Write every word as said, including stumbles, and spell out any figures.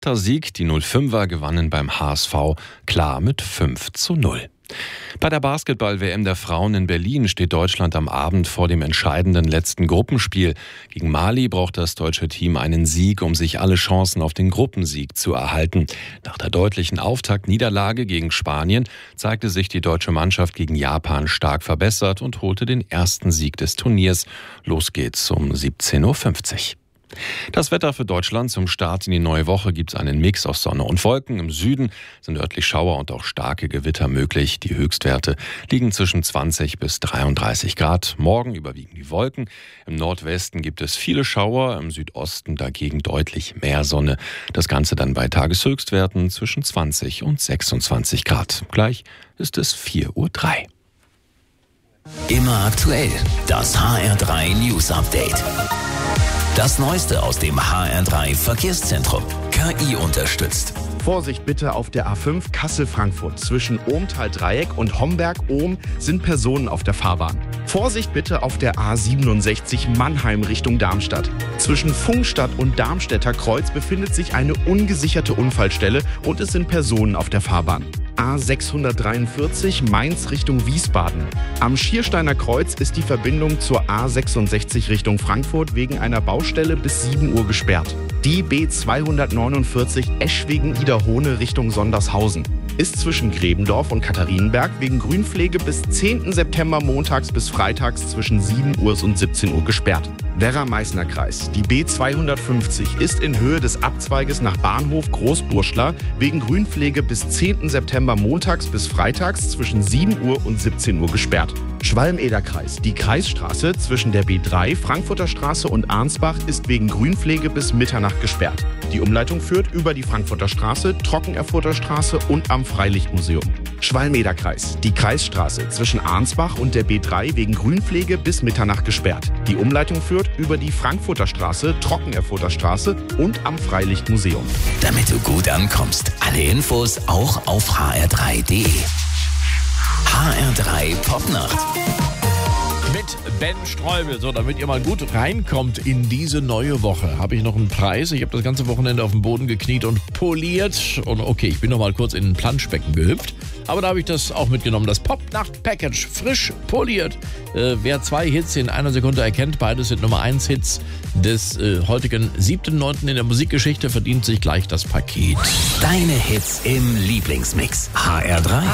Sieg. Die null fünfer gewannen beim H S V klar mit fünf zu null. Bei der Basketball-W M der Frauen in Berlin steht Deutschland am Abend vor dem entscheidenden letzten Gruppenspiel. Gegen Mali braucht das deutsche Team einen Sieg, um sich alle Chancen auf den Gruppensieg zu erhalten. Nach der deutlichen Auftaktniederlage gegen Spanien zeigte sich die deutsche Mannschaft gegen Japan stark verbessert und holte den ersten Sieg des Turniers. Los geht's um siebzehn Uhr fünfzig. Das Wetter für Deutschland zum Start in die neue Woche gibt es einen Mix aus Sonne und Wolken. Im Süden sind örtlich Schauer und auch starke Gewitter möglich. Die Höchstwerte liegen zwischen zwanzig bis dreiunddreißig Grad. Morgen überwiegen die Wolken. Im Nordwesten gibt es viele Schauer, im Südosten dagegen deutlich mehr Sonne. Das Ganze dann bei Tageshöchstwerten zwischen zwanzig und sechsundzwanzig Grad. Gleich ist es vier Uhr drei. Immer aktuell, das H R drei News Update. Das Neueste aus dem H R drei Verkehrszentrum. K I unterstützt. Vorsicht bitte auf der A fünf Kassel-Frankfurt. Zwischen Ohmtal-Dreieck und Homberg-Ohm sind Personen auf der Fahrbahn. Vorsicht bitte auf der A siebenundsechzig Mannheim Richtung Darmstadt. Zwischen Pfungstadt und Darmstädter Kreuz befindet sich eine ungesicherte Unfallstelle und es sind Personen auf der Fahrbahn. A sechshundertdreiundvierzig Mainz Richtung Wiesbaden. Am Schiersteiner Kreuz ist die Verbindung zur A sechsundsechzig Richtung Frankfurt wegen einer Baustelle bis sieben Uhr gesperrt. Die B zweihundertneunundvierzig Eschwegen-Iderhohne Richtung Sondershausen ist zwischen Grebendorf und Katharinenberg wegen Grünpflege bis zehnten September montags bis freitags zwischen sieben Uhr und siebzehn Uhr gesperrt. Werra-Meißner Kreis. Die B zweihundertfünfzig ist in Höhe des Abzweiges nach Bahnhof Großburschler wegen Grünpflege bis zehnten September montags bis freitags zwischen sieben Uhr und siebzehn Uhr gesperrt. Schwalm-Eder-Kreis. Die Kreisstraße zwischen der B drei, Frankfurter Straße und Arnsbach ist wegen Grünpflege bis Mitternacht gesperrt. Die Umleitung führt über die Frankfurter Straße, Trockenerfurter Straße und am Freilichtmuseum. Schwalm-Eder-Kreis. Die Kreisstraße zwischen Arnsbach und der B drei wegen Grünpflege bis Mitternacht gesperrt. Die Umleitung führt über die Frankfurter Straße, Trockenerfurter Straße und am Freilichtmuseum. Damit du gut ankommst, alle Infos auch auf h r drei punkt d e. H R drei Popnacht. Mit Ben Streubel. So, damit ihr mal gut reinkommt in diese neue Woche, habe ich noch einen Preis. Ich habe das ganze Wochenende auf dem Boden gekniet und poliert. Und okay, ich bin noch mal kurz in ein Planschbecken gehüpft. Aber da habe ich das auch mitgenommen. Das Popnacht-Package, frisch poliert. Äh, wer zwei Hits in einer Sekunde erkennt, beides sind Nummer eins Hits des äh, heutigen siebten neunten in der Musikgeschichte, verdient sich gleich das Paket. Deine Hits im Lieblingsmix. H R drei.